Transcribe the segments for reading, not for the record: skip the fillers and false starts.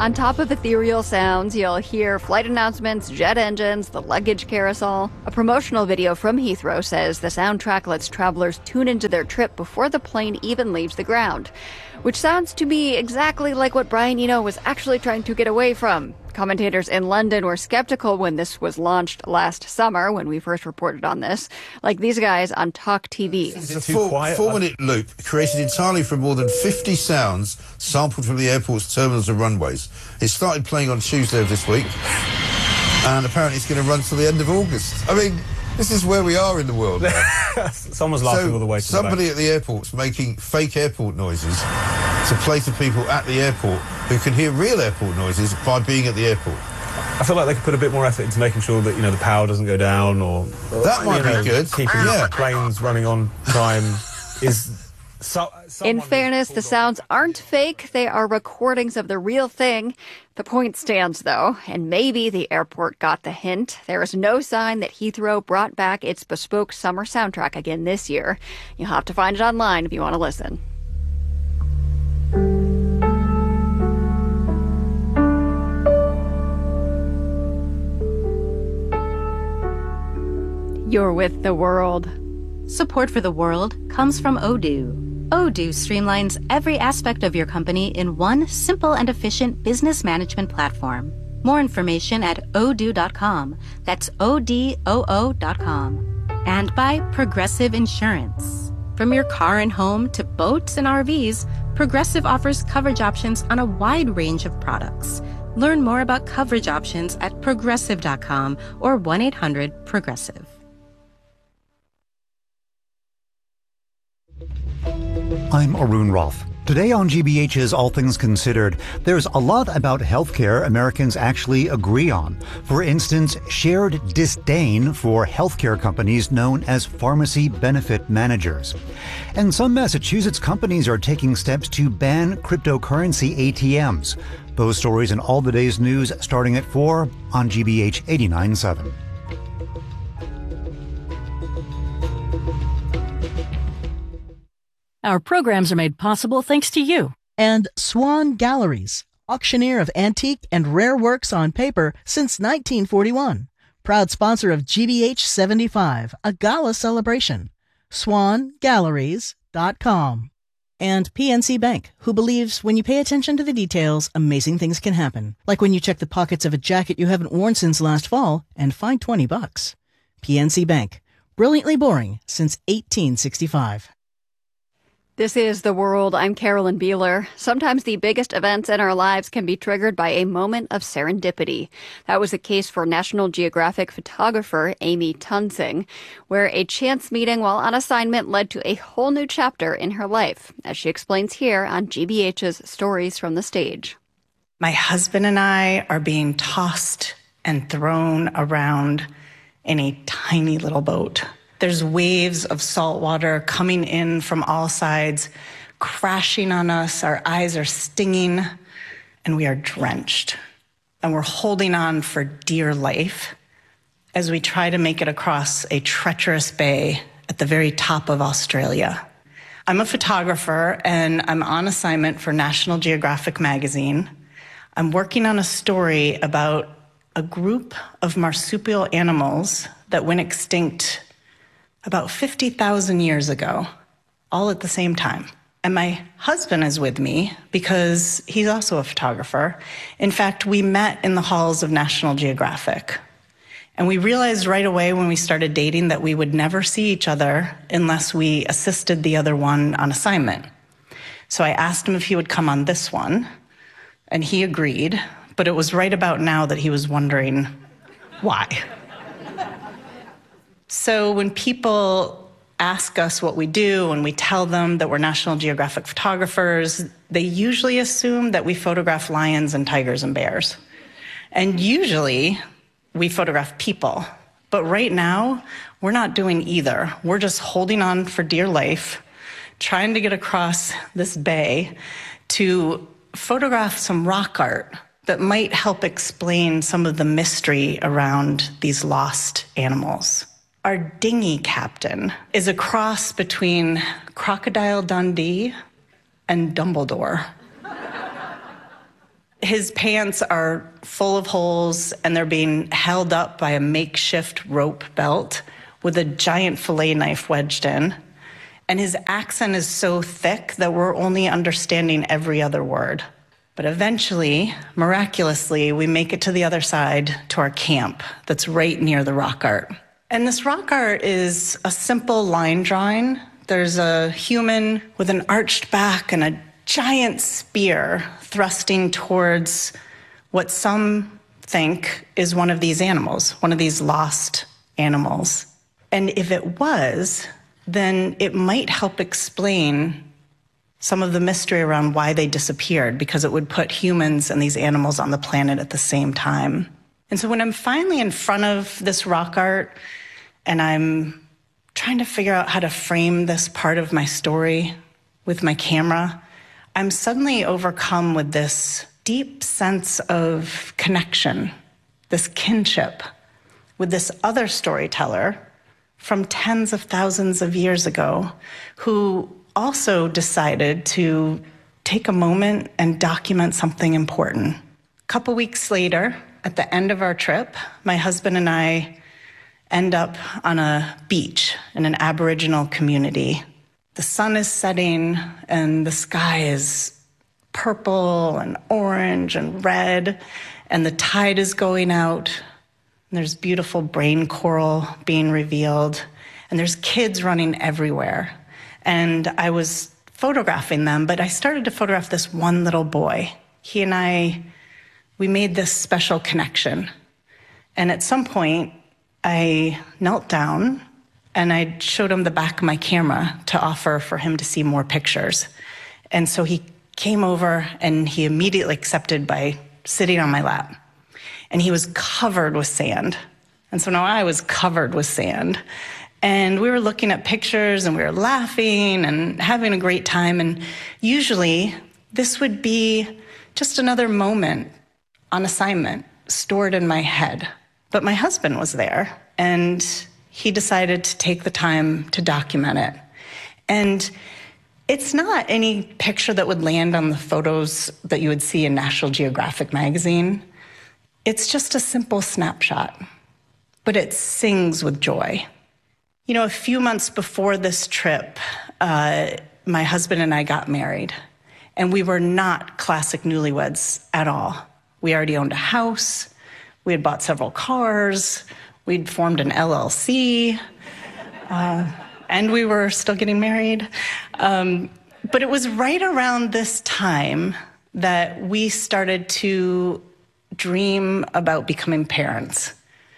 On top of ethereal sounds, you'll hear flight announcements, jet engines, the luggage carousel. A promotional video from Heathrow says the soundtrack lets travelers tune into their trip before the plane even leaves the ground, which sounds to me exactly like what Brian Eno was actually trying to get away from. Commentators in London were skeptical when this was launched last summer, when we first reported on this, like these guys on Talk TV. It's a four-minute loop created entirely from more than 50 sounds sampled from the airport's terminals and runways. It started playing on Tuesday of this week, and apparently it's going to run till the end of August. I mean, this is where we are in the world now. Someone's laughing all the way to somebody at the airport's making fake airport noises to play to people at the airport who can hear real airport noises by being at the airport. I feel like they could put a bit more effort into making sure that, the power doesn't go down, or that might be good. Keeping planes running on time is... In fairness, the sounds aren't fake. They are recordings of the real thing. The point stands, though, and maybe the airport got the hint. There is no sign that Heathrow brought back its bespoke summer soundtrack again this year. You'll have to find it online if you want to listen. You're with The World. Support for The World comes from Odoo. Odoo streamlines every aspect of your company in one simple and efficient business management platform. More information at odoo.com. That's ODOO.com. And by Progressive Insurance. From your car and home to boats and RVs, Progressive offers coverage options on a wide range of products. Learn more about coverage options at progressive.com or 1-800-PROGRESSIVE. I'm Arun Roth. Today on GBH's All Things Considered, there's a lot about healthcare Americans actually agree on. For instance, shared disdain for healthcare companies known as pharmacy benefit managers. And some Massachusetts companies are taking steps to ban cryptocurrency ATMs. Those stories and all the day's news starting at 4 on GBH 89.7. Our programs are made possible thanks to you. And Swan Galleries, auctioneer of antique and rare works on paper since 1941. Proud sponsor of GBH 75, a gala celebration. SwanGalleries.com. And PNC Bank, who believes when you pay attention to the details, amazing things can happen. Like when you check the pockets of a jacket you haven't worn since last fall and find $20. PNC Bank, brilliantly boring since 1865. This is The World. I'm Carolyn Beeler. Sometimes the biggest events in our lives can be triggered by a moment of serendipity. That was the case for National Geographic photographer Amy Tunsing, where a chance meeting while on assignment led to a whole new chapter in her life, as she explains here on GBH's Stories from the Stage. My husband and I are being tossed and thrown around in a tiny little boat. There's waves of salt water coming in from all sides, crashing on us. Our eyes are stinging, and we are drenched. And we're holding on for dear life as we try to make it across a treacherous bay at the very top of Australia. I'm a photographer, and I'm on assignment for National Geographic magazine. I'm working on a story about a group of marsupial animals that went extinct about 50,000 years ago, all at the same time. And my husband is with me because he's also a photographer. In fact, we met in the halls of National Geographic. And we realized right away when we started dating that we would never see each other unless we assisted the other one on assignment. So I asked him if he would come on this one, and he agreed, but it was right about now that he was wondering why. So when people ask us what we do and we tell them that we're National Geographic photographers, they usually assume that we photograph lions and tigers and bears. And usually we photograph people. But right now, we're not doing either. We're just holding on for dear life, trying to get across this bay to photograph some rock art that might help explain some of the mystery around these lost animals. Our dinghy captain is a cross between Crocodile Dundee and Dumbledore. His pants are full of holes, and they're being held up by a makeshift rope belt with a giant fillet knife wedged in. And his accent is so thick that we're only understanding every other word. But eventually, miraculously, we make it to the other side, to our camp that's right near the rock art. And this rock art is a simple line drawing. There's a human with an arched back and a giant spear thrusting towards what some think is one of these animals, one of these lost animals. And if it was, then it might help explain some of the mystery around why they disappeared, because it would put humans and these animals on the planet at the same time. And so when I'm finally in front of this rock art and I'm trying to figure out how to frame this part of my story with my camera, I'm suddenly overcome with this deep sense of connection, this kinship with this other storyteller from tens of thousands of years ago who also decided to take a moment and document something important. A couple weeks later, at the end of our trip, my husband and I end up on a beach in an Aboriginal community. The sun is setting and the sky is purple and orange and red, and the tide is going out. And there's beautiful brain coral being revealed, and there's kids running everywhere. And I was photographing them, but I started to photograph this one little boy. He and I, we made this special connection. And at some point, I knelt down and I showed him the back of my camera to offer for him to see more pictures. And so he came over and he immediately accepted by sitting on my lap. And he was covered with sand. And so now I was covered with sand. And we were looking at pictures and we were laughing and having a great time. And usually this would be just another moment on assignment stored in my head. But my husband was there and he decided to take the time to document it. And it's not any picture that would land on the photos that you would see in National Geographic magazine. It's just a simple snapshot, but it sings with joy. You know, a few months before this trip, my husband and I got married, and we were not classic newlyweds at all. We already owned a house, we had bought several cars, we'd formed an LLC, and we were still getting married. But it was right around this time that we started to dream about becoming parents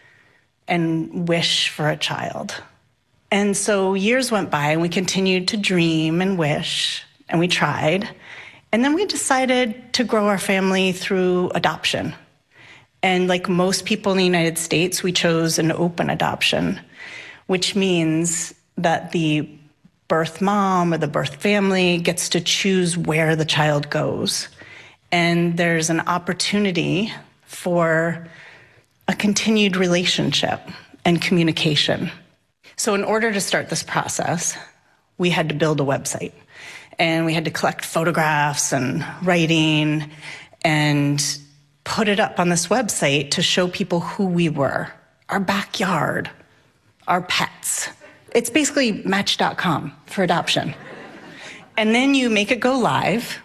and wish for a child. And so years went by and we continued to dream and wish, and we tried. And then we decided to grow our family through adoption. And like most people in the United States, we chose an open adoption, which means that the birth mom or the birth family gets to choose where the child goes. And there's an opportunity for a continued relationship and communication. So in order to start this process, we had to build a website. And we had to collect photographs and writing and put it up on this website to show people who we were, our backyard, our pets. It's basically Match.com for adoption. And then you make it go live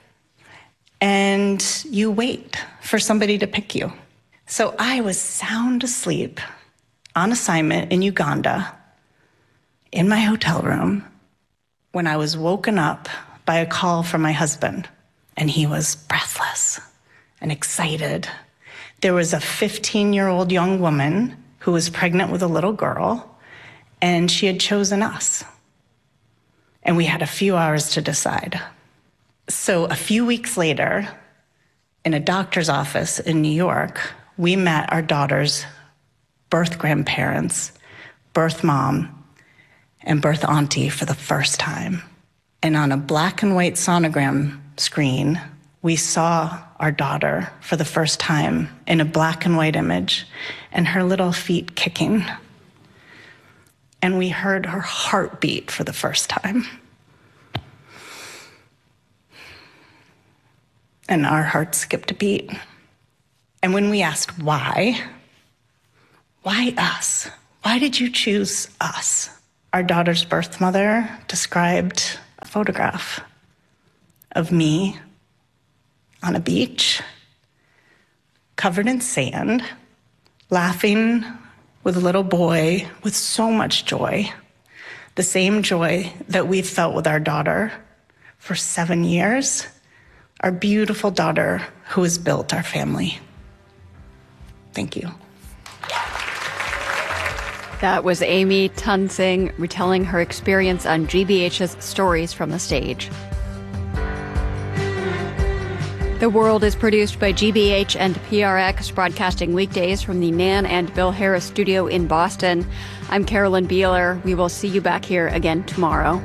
and you wait for somebody to pick you. So I was sound asleep on assignment in Uganda in my hotel room when I was woken up by a call from my husband, and he was breathless and excited. There was a 15-year-old young woman who was pregnant with a little girl, and she had chosen us. And we had a few hours to decide. So a few weeks later, in a doctor's office in New York, we met our daughter's birth grandparents, birth mom, and birth auntie for the first time. And on a black and white sonogram screen, we saw our daughter for the first time in a black and white image, and her little feet kicking. And we heard her heartbeat for the first time. and our hearts skipped a beat. And when we asked why us? Why did you choose us? Our daughter's birth mother described a photograph of me on a beach, covered in sand, laughing with a little boy with so much joy, the same joy that we've felt with our daughter for 7 years, our beautiful daughter who has built our family. Thank you. That was Amy Tunsing retelling her experience on GBH's Stories from the Stage. The World is produced by GBH and PRX, broadcasting weekdays from the Nan and Bill Harris studio in Boston. I'm Carolyn Beeler. We will see you back here again tomorrow.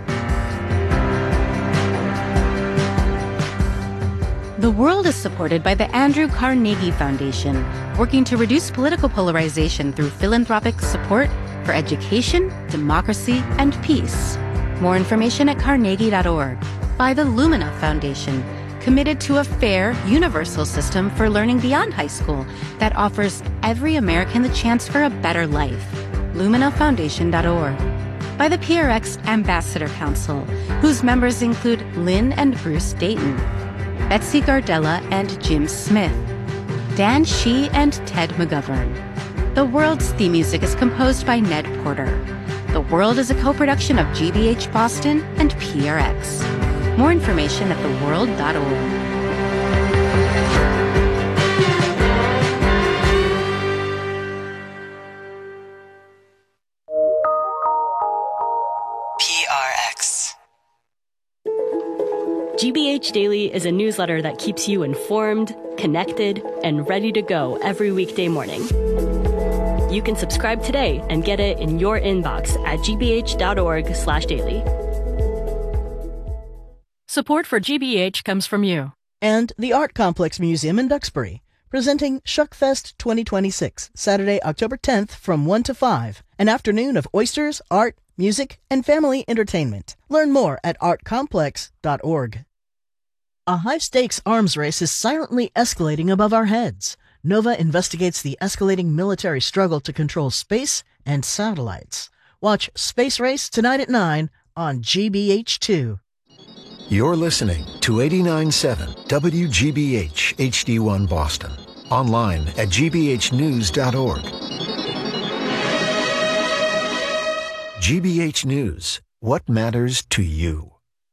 The World is supported by the Andrew Carnegie Foundation, working to reduce political polarization through philanthropic support for education, democracy, and peace. More information at carnegie.org. By the Lumina Foundation, committed to a fair, universal system for learning beyond high school that offers every American the chance for a better life. LuminaFoundation.org. By the PRX Ambassador Council, whose members include Lynn and Bruce Dayton, Betsy Gardella and Jim Smith, Dan Shee and Ted McGovern. The World's theme music is composed by Ned Porter. The World is a co-production of GBH Boston and PRX. More information at theworld.org. GBH Daily is a newsletter that keeps you informed, connected, and ready to go every weekday morning. You can subscribe today and get it in your inbox at gbh.org/daily. Support for GBH comes from you. And the Art Complex Museum in Duxbury, presenting Shuckfest 2026, Saturday, October 10th from 1 to 5, an afternoon of oysters, art, music, and family entertainment. Learn more at artcomplex.org. A high-stakes arms race is silently escalating above our heads. Nova investigates the escalating military struggle to control space and satellites. Watch Space Race tonight at 9 on GBH2. You're listening to 89.7 WGBH HD1 Boston. Online at gbhnews.org. GBH News. What matters to you?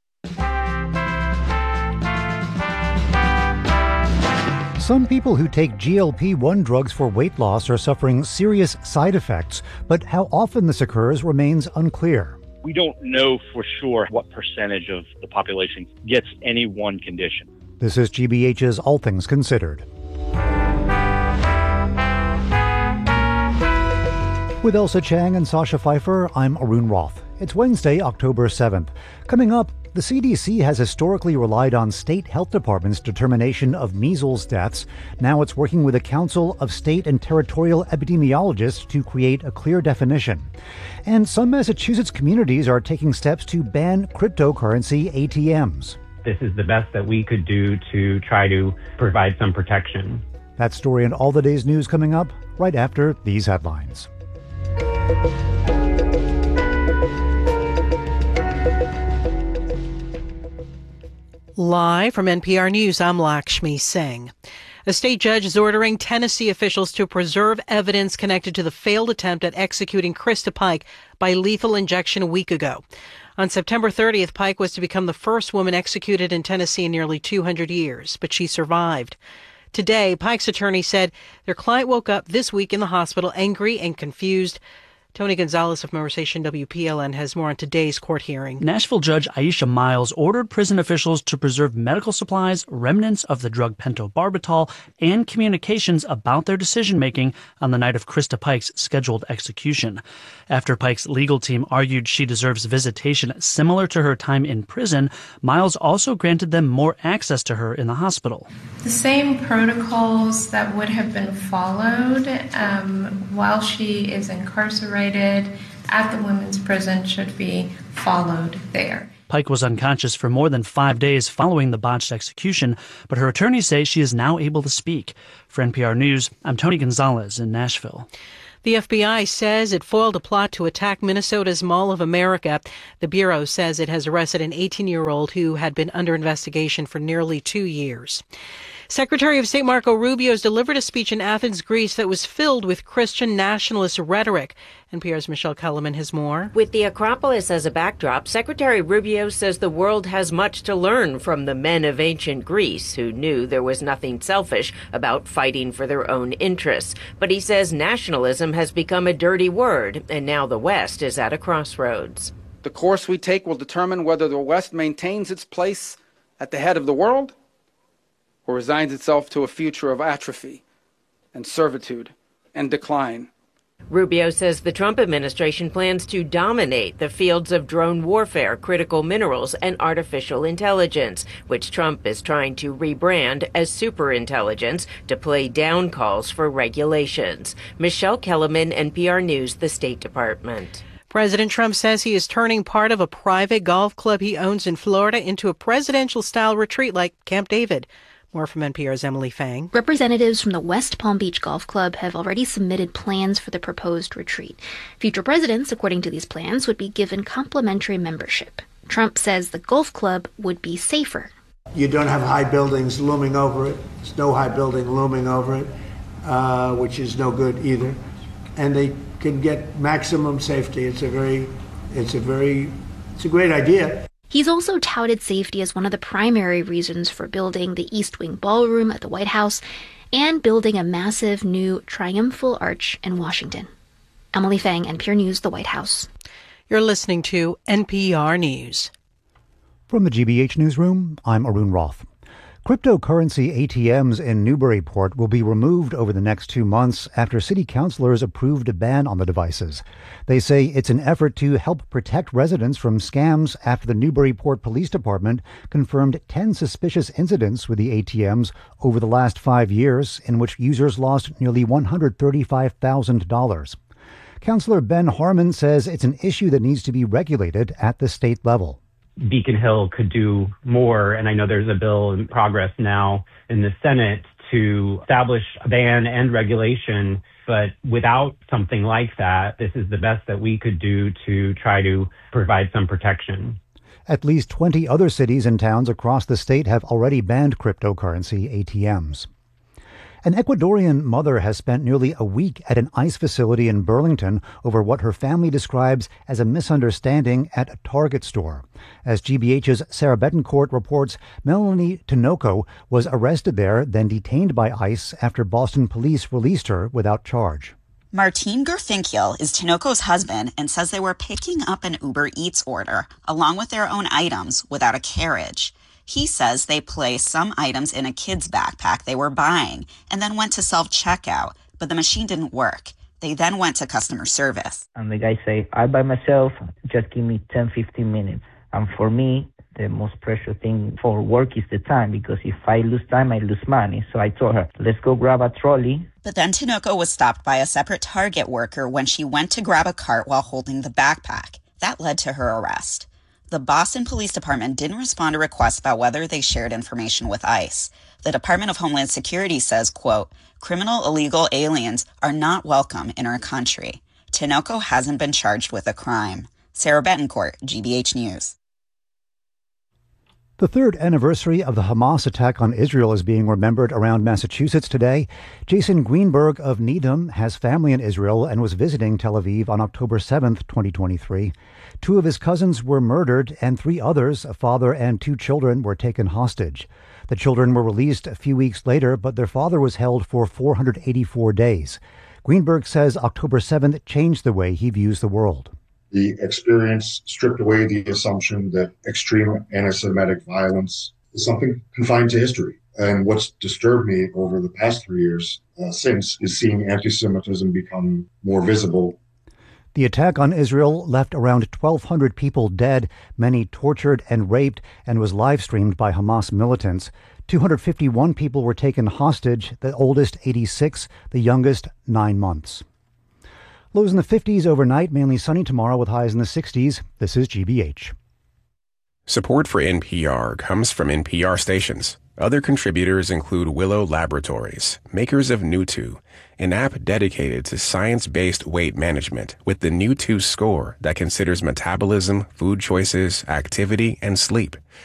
Some people who take GLP-1 drugs for weight loss are suffering serious side effects, but how often this occurs remains unclear. We don't know for sure what percentage of the population gets any one condition. This is GBH's All Things Considered. With Elsa Chang and Sasha Pfeiffer, I'm Arun Roth. It's Wednesday, October 7th. Coming up, the CDC has historically relied on state health departments' determination of measles deaths. Now it's working with a council of state and territorial epidemiologists to create a clear definition. And some Massachusetts communities are taking steps to ban cryptocurrency ATMs. This is the best that we could do to try to provide some protection. That story and all the day's news coming up right after these headlines. Live from NPR News, I'm Lakshmi Singh. A state judge is ordering Tennessee officials to preserve evidence connected to the failed attempt at executing Krista Pike by lethal injection a week ago. On September 30th, Pike was to become the first woman executed in Tennessee in nearly 200 years, but she survived. Today, Pike's attorney said their client woke up this week in the hospital angry and confused. Tony Gonzalez of Member Station WPLN has more on today's court hearing. Nashville Judge Aisha Miles ordered prison officials to preserve medical supplies, remnants of the drug pentobarbital, and communications about their decision-making on the night of Krista Pike's scheduled execution. After Pike's legal team argued she deserves visitation similar to her time in prison, Miles also granted them more access to her in the hospital. The same protocols that would have been followed while she is incarcerated at the women's prison should be followed there. Pike was unconscious for more than 5 days following the botched execution, but her attorneys say she is now able to speak. For NPR News, I'm Tony Gonzalez in Nashville. The FBI says it foiled a plot to attack Minnesota's Mall of America. The Bureau says it has arrested an 18-year-old who had been under investigation for nearly 2 years. Secretary of State Marco Rubio has delivered a speech in Athens, Greece that was filled with Christian nationalist rhetoric. NPR's Michelle Kellerman has more. With the Acropolis as a backdrop, Secretary Rubio says the world has much to learn from the men of ancient Greece who knew there was nothing selfish about fighting for their own interests. But he says nationalism has become a dirty word, and now the West is at a crossroads. The course we take will determine whether the West maintains its place at the head of the world or resigns itself to a future of atrophy and servitude and decline. Rubio says the Trump administration plans to dominate the fields of drone warfare, critical minerals, and artificial intelligence, which Trump is trying to rebrand as superintelligence to play down calls for regulations. Michelle Kellerman, NPR News, the State Department. President Trump says he is turning part of a private golf club he owns in Florida into a presidential-style retreat like Camp David. More from NPR's Emily Fang. Representatives from the West Palm Beach Golf Club have already submitted plans for the proposed retreat. Future presidents, according to these plans, would be given complimentary membership. Trump says the golf club would be safer. You don't have high buildings looming over it. There's no high building looming over it, which is no good either. And they can get maximum safety. It's a great idea. He's also touted safety as one of the primary reasons for building the East Wing Ballroom at the White House and building a massive new triumphal arch in Washington. Emily Fang, NPR News, the White House. You're listening to NPR News. From the GBH Newsroom, I'm Arun Roth. Cryptocurrency ATMs in Newburyport will be removed over the next 2 months after city councilors approved a ban on the devices. They say it's an effort to help protect residents from scams after the Newburyport Police Department confirmed 10 suspicious incidents with the ATMs over the last 5 years in which users lost nearly $135,000. Councilor Ben Harmon says it's an issue that needs to be regulated at the state level. Beacon Hill could do more, and I know there's a bill in progress now in the Senate to establish a ban and regulation, but without something like that, this is the best that we could do to try to provide some protection. At least 20 other cities and towns across the state have already banned cryptocurrency ATMs. An Ecuadorian mother has spent nearly a week at an ICE facility in Burlington over what her family describes as a misunderstanding at a Target store. As GBH's Sarah Betancourt reports, Melanie Tinoco was arrested there, then detained by ICE after Boston police released her without charge. Martin Gerfinkel is Tinoco's husband and says they were picking up an Uber Eats order along with their own items without a carriage. He says they placed some items in a kid's backpack they were buying and then went to self-checkout, but the machine didn't work. They then went to customer service. And the guy say, I by myself, just give me 10-15 minutes. And for me, the most precious thing for work is the time, because if I lose time, I lose money. So I told her, let's go grab a trolley. But then Tinoco was stopped by a separate Target worker when she went to grab a cart while holding the backpack. That led to her arrest. The Boston Police Department didn't respond to requests about whether they shared information with ICE. The Department of Homeland Security says, quote, criminal illegal aliens are not welcome in our country. Tinoco hasn't been charged with a crime. Sarah Betancourt, GBH News. The third anniversary of the Hamas attack on Israel is being remembered around Massachusetts today. Jason Greenberg of Needham has family in Israel and was visiting Tel Aviv on October 7th, 2023. 2 of his cousins were murdered and 3 others, a father and 2 children, were taken hostage. The children were released a few weeks later, but their father was held for 484 days. Greenberg says October 7th changed the way he views the world. The experience stripped away the assumption that extreme anti-Semitic violence is something confined to history. And what's disturbed me over the past 3 years since is seeing anti-Semitism become more visible. The attack on Israel left around 1,200 people dead, many tortured and raped, and was live-streamed by Hamas militants. 251 people were taken hostage, the oldest 86, the youngest 9 months. Lows in the 50s overnight, mainly sunny tomorrow with highs in the 60s. This is GBH. Support for NPR comes from NPR stations. Other contributors include Willow Laboratories, makers of Newtwo, an app dedicated to science-based weight management with the Newtwo score that considers metabolism, food choices, activity, and sleep.